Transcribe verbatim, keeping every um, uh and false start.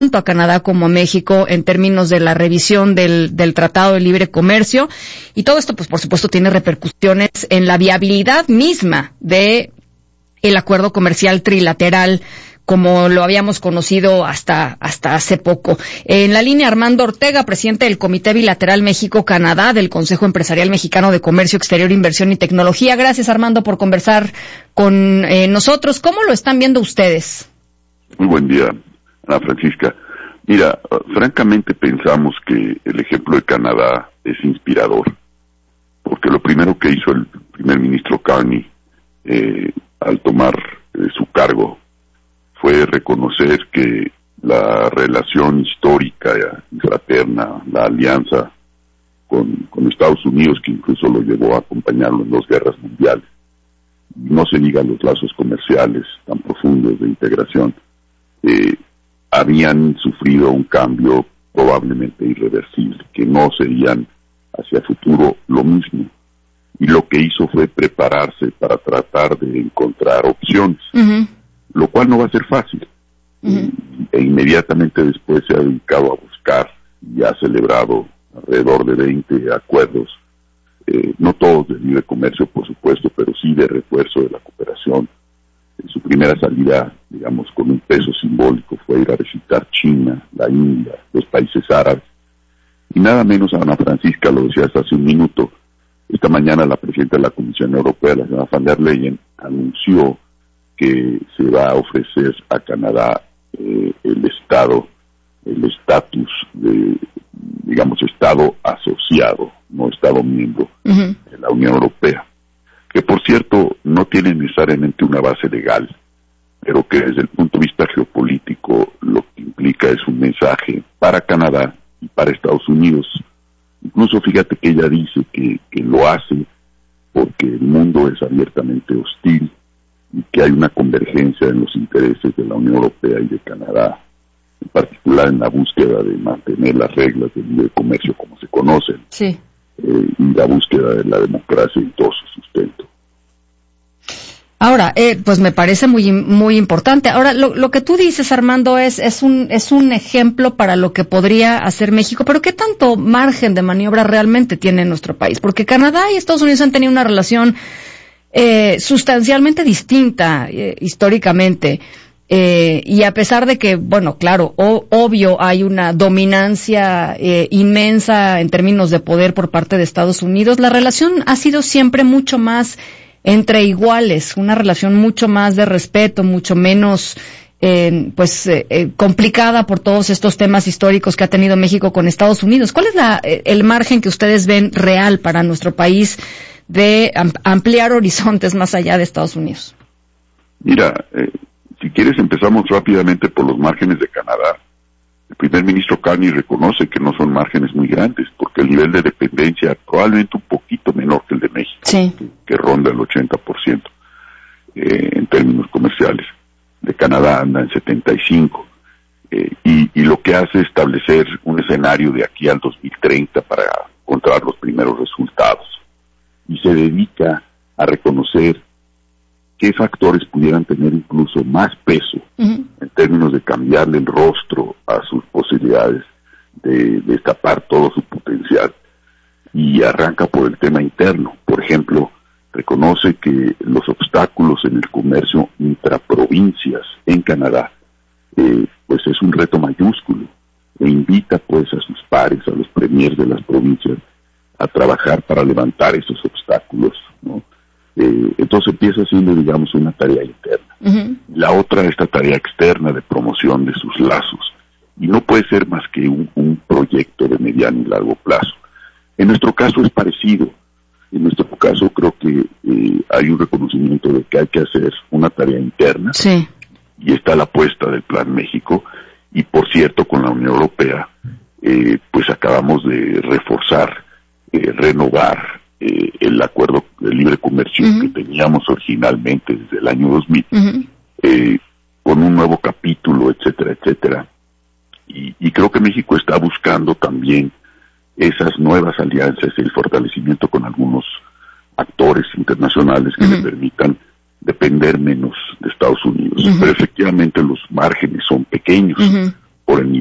tanto a Canadá como a México en términos de la revisión del, del Tratado de Libre Comercio. Y todo esto, pues, por supuesto, tiene repercusiones en la viabilidad misma de el acuerdo comercial trilateral como lo habíamos conocido hasta hasta hace poco. En la línea, Armando Ortega, presidente del Comité Bilateral México-Canadá del Consejo Empresarial Mexicano de Comercio Exterior, Inversión y Tecnología. Gracias, Armando, por conversar con eh, nosotros. ¿Cómo lo están viendo ustedes? Muy buen día, Ana Francisca. Mira, uh, francamente pensamos que el ejemplo de Canadá es inspirador, porque lo primero que hizo el primer ministro Carney eh, al tomar eh, su cargo fue reconocer que la relación histórica y fraterna, la alianza con, con Estados Unidos, que incluso lo llevó a acompañarlo en dos guerras mundiales, no se digan los lazos comerciales tan profundos de integración, eh, habían sufrido un cambio probablemente irreversible, que no serían hacia futuro lo mismo. Y lo que hizo fue prepararse para tratar de encontrar opciones. Uh-huh. Lo cual no va a ser fácil. Uh-huh. E inmediatamente después se ha dedicado a buscar y ha celebrado alrededor de veinte acuerdos, eh, no todos de libre comercio, por supuesto, pero sí de refuerzo de la cooperación. En su primera salida, digamos, con un peso simbólico, fue ir a visitar China, la India, los países árabes. Y nada menos, Ana Francisca, lo decía hasta hace un minuto, esta mañana la presidenta de la Comisión Europea, la señora Van der Leyen, anunció que se va a ofrecer a Canadá eh, el estado, el estatus de, digamos, estado asociado, no estado miembro uh-huh. de la Unión Europea, que por cierto no tiene necesariamente una base legal, pero que desde el punto de vista geopolítico lo que implica es un mensaje para Canadá y para Estados Unidos. Incluso fíjate que ella dice que, que lo hace porque el mundo es abiertamente hostil y que hay una convergencia en los intereses de la Unión Europea y de Canadá, en particular en la búsqueda de mantener las reglas del libre comercio como se conocen, sí. eh, y la búsqueda de la democracia y todo su sustento. Ahora, eh, pues me parece muy muy importante. Ahora, lo, lo que tú dices, Armando, es es un es un ejemplo para lo que podría hacer México, pero ¿qué tanto margen de maniobra realmente tiene nuestro país? Porque Canadá y Estados Unidos han tenido una relación Eh, sustancialmente distinta eh, históricamente, eh, y a pesar de que, bueno, claro, o, obvio hay una dominancia eh, inmensa en términos de poder por parte de Estados Unidos, la relación ha sido siempre mucho más entre iguales, una relación mucho más de respeto, mucho menos eh, pues eh, eh, complicada por todos estos temas históricos que ha tenido México con Estados Unidos. ¿Cuál es la, eh, el margen que ustedes ven real para nuestro país de ampliar horizontes más allá de Estados Unidos? Mira, eh, si quieres empezamos rápidamente por los márgenes de Canadá. El primer ministro Carney reconoce que no son márgenes muy grandes, porque el nivel de dependencia probablemente un poquito menor que el de México, sí. que, que ronda el ochenta por ciento eh, en términos comerciales. De Canadá anda en setenta y cinco, eh, y, y lo que hace es establecer un escenario de aquí al dos mil treinta para encontrar los primeros resultados. Y se dedica a reconocer qué factores pudieran tener incluso más peso uh-huh. en términos de cambiarle el rostro a sus posibilidades de, de destapar todo su potencial. Y arranca por el tema interno. Por ejemplo, reconoce que los obstáculos en el comercio intraprovincias en Canadá eh, pues es un reto mayúsculo, e invita pues a sus pares, a los premiers de las provincias, a trabajar para levantar esos obstáculos, ¿no? Eh, entonces empieza siendo, digamos, una tarea interna. Uh-huh. La otra, esta tarea externa de promoción de sus lazos. Y no puede ser más que un, un proyecto de mediano y largo plazo. En nuestro caso es parecido. En nuestro caso creo que eh, hay un reconocimiento de que hay que hacer una tarea interna. Sí. Y está la apuesta del Plan México. Y por cierto, con la Unión Europea, eh, pues acabamos de reforzar Eh, renovar eh, el acuerdo de libre comercio uh-huh. que teníamos originalmente desde el año dos mil, uh-huh. eh, con un nuevo capítulo, etcétera, etcétera. Y, y creo que México está buscando también esas nuevas alianzas y el fortalecimiento con algunos actores internacionales que uh-huh. le permitan depender menos de Estados Unidos. Uh-huh. Pero efectivamente los márgenes son pequeños. Uh-huh. por el